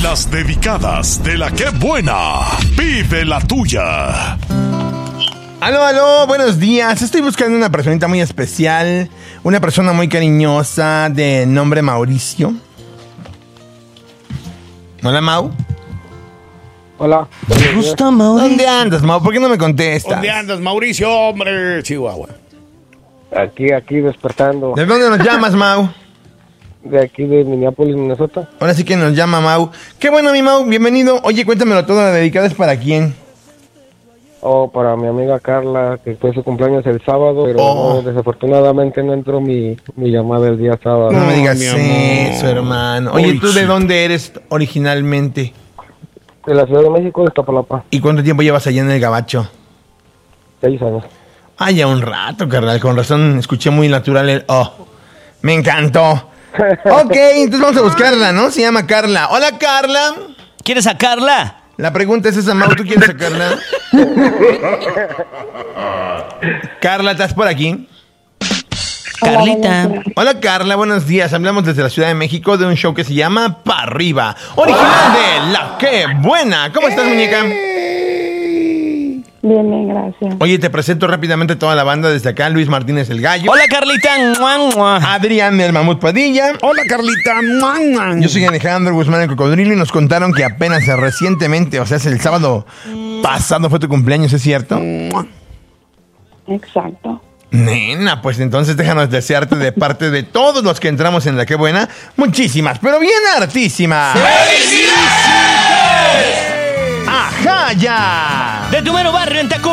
Las dedicadas de la que buena. Pide la tuya. Aló, buenos días. Estoy buscando una personita muy especial. Una persona muy cariñosa de nombre Mauricio. Hola, Mau. Hola. ¿Te gusta, Mauricio? ¿Dónde andas, Mau? ¿Por qué no me contestas? ¿Dónde andas, Mauricio, hombre? Chihuahua. Aquí despertando. ¿De dónde nos llamas, Mau? De aquí de Minneapolis, Minnesota. Ahora sí que nos llama Mau. Qué bueno, mi Mau, bienvenido. Oye, cuéntamelo todo, ¿la dedicada es para quién? Oh, para mi amiga Carla, que fue su cumpleaños el sábado, pero no, desafortunadamente no entró mi llamada el día sábado. No me digas mi amor. eso, hermano. Oye, ¿tú de dónde eres originalmente? De la Ciudad de México, de Iztapalapa. ¿Y cuánto tiempo llevas allá en el Gabacho? 6 años. Ah, ya un rato, carnal. Con razón escuché muy natural el me encantó. Ok, entonces vamos a buscarla, ¿no? Se llama Carla. Hola, Carla. ¿Quieres sacarla? La pregunta es esa, Mau, ¿tú quieres sacarla? Carla, ¿estás por aquí? Carlita. Hola, Carla, buenos días. Hablamos desde la Ciudad de México de un show que se llama Pa' Arriba, original de La Que Buena. ¿Cómo estás, muñeca? Bien, gracias. Oye, te presento rápidamente toda la banda desde acá. Luis Martínez el Gallo. Hola, Carlita. Mua, mua. Adrián el Mamut Padilla. Hola, Carlita. Mua, mua. Yo soy Alejandro Guzmán el Cocodrilo y nos contaron que apenas recientemente, o sea, es el sábado pasado fue tu cumpleaños, ¿es cierto? Exacto. Nena, pues entonces déjanos desearte de parte de todos los que entramos en La Que Buena, muchísimas, pero bien hartísimas. ¡Felicidades! ¡Ajá, ya! De tu mero barrio en Tacubaya.